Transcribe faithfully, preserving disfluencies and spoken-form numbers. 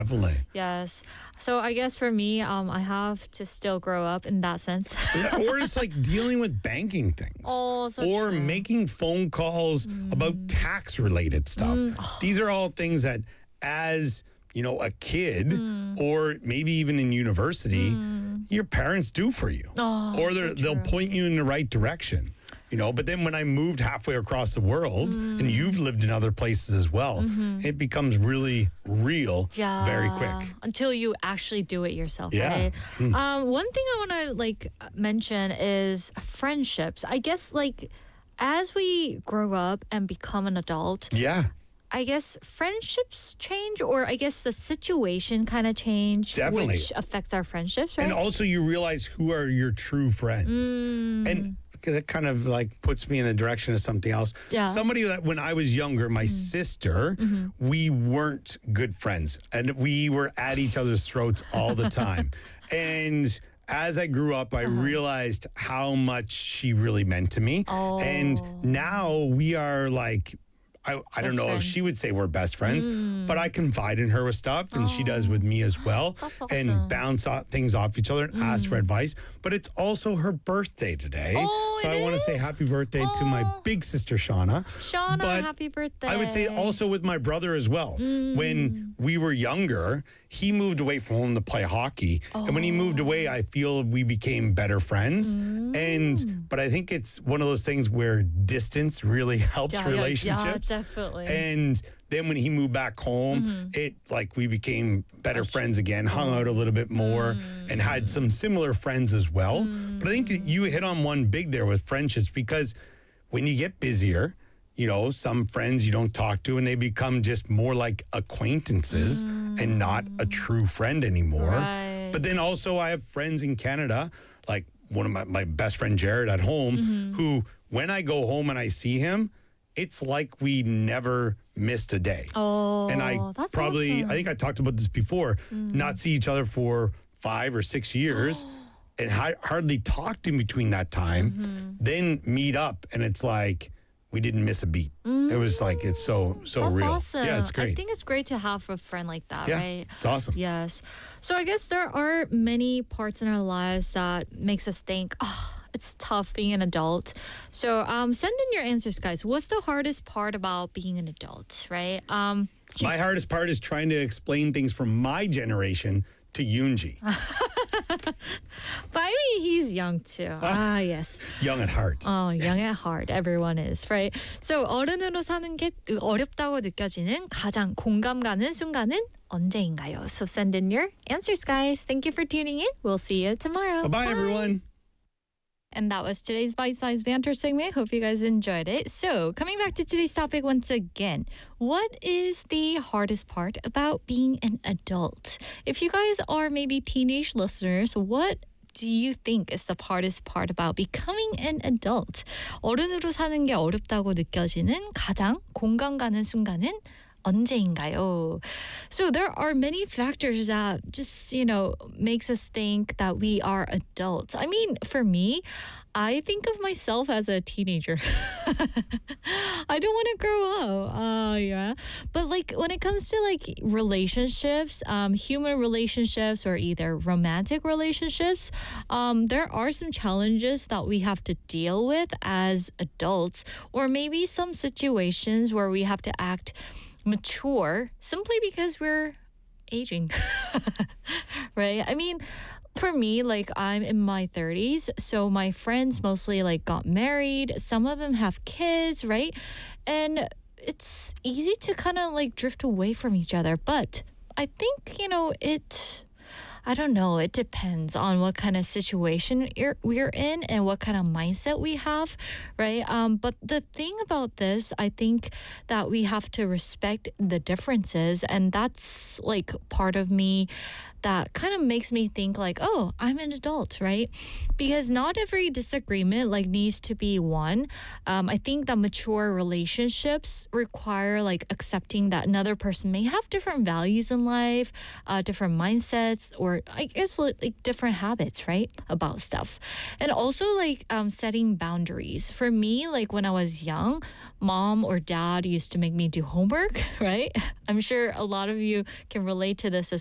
Definitely. Yes. So I guess for me, um, I have to still grow up in that sense. Yeah, or it's like dealing with banking things. Oh, so or true. making phone calls about tax related stuff. These are all things that as, you know, a kid or maybe even in university, your parents do for you. Oh, or so they're- they'll true. point you in the right direction. You know, but then when I moved halfway across the world, and you've lived in other places as well, it becomes really real Yeah. very quick. Until you actually do it yourself, Yeah. right? Mm. Um, one thing I want to like mention is friendships. I guess like as we grow up and become an adult, Yeah, I guess friendships change, or I guess the situation kind of change, Definitely. which affects our friendships, right? and also you realize who are your true friends. Mm. And that kind of like puts me in a direction of something else. Yeah. Somebody that when I was younger, my sister, we weren't good friends and we were at each other's throats all the time. And as I grew up, I realized how much she really meant to me. Oh. And now we are like, I, I don't Best know friends. if she would say we're best friends, but I confide in her with stuff and she does with me as well. That's And awesome. bounce off things off each other and ask for advice. But it's also her birthday today. Oh, so it I want to is? say happy birthday to my Oh. big sister, Shauna. Shauna, But happy birthday. I would say also with my brother as well. When we were younger, he moved away from home to play hockey. And when he moved away, I feel we became better friends. And but I think it's one of those things where distance really helps Yeah, yeah, relationships. Yeah, definitely. And then when he moved back home, it like we became better friends again, hung out a little bit more, and had some similar friends as well. But I think that you hit on one big there with friendships because when you get busier, you know, some friends you don't talk to and they become just more like acquaintances and not a true friend anymore. Right. But then also I have friends in Canada, like one of my, my best friend Jared at home, who when I go home and I see him, it's like we never missed a day. oh, and I that's probably, awesome. I think I talked about this before, not see each other for five or six years and ha- hardly talked in between that time, then meet up and it's like we didn't miss a beat. It was like, it's so, so That's real. awesome. Yeah, it's I great. think it's great to have a friend like that, yeah, right? it's awesome. Yes. So I guess there are many parts in our lives that makes us think, oh, it's tough being an adult. So um, send in your answers, guys. What's the hardest part about being an adult, right? Um, My hardest part is trying to explain things from my generation to Yoonji, but I mean, he's young too. Ah, yes. young at heart. Oh, young at Yes. heart. Everyone is, right? So 어른으로 사는 게 어렵다고 느껴지는 가장 공감 가는 순간은 언제인가요? So send in your answers, guys. Thank you for tuning in. We'll see you tomorrow. Bye-bye, everyone. And that was today's bite-sized banter segment. Hope you guys enjoyed it. So, coming back to today's topic once again, what is the hardest part about being an adult? If you guys are maybe teenage listeners, what do you think is the hardest part about becoming an adult? 어른으로 사는 게 어렵다고 느껴지는 가장 공감 가는 순간은 언제인가요? So there are many factors that just, you know, makes us think that we are adults. I mean, for me, I think of myself as a teenager. I don't want to grow up. Uh, yeah. But like when it comes to like relationships, um, human relationships or either romantic relationships, um, there are some challenges that we have to deal with as adults, or maybe some situations where we have to act mature simply because we're aging. Right? I mean, for me, like I'm in my thirties, so my friends mostly like got married. Some of them have kids, right? And it's easy to kind of like drift away from each other. But I think, you know, it I don't know. It depends on what kind of situation you're, we're in and what kind of mindset we have, right? Um, but the thing about this, I think that we have to respect the differences, and that's like part of me that kind of makes me think like, oh, I'm an adult, right? Because not every disagreement like needs to be won. Um, I think that mature relationships require like accepting that another person may have different values in life, uh, different mindsets, or I guess like like, different habits, right? About stuff. And also like um, setting boundaries. For me, like when I was young, mom or dad used to make me do homework, right? I'm sure a lot of you can relate to this as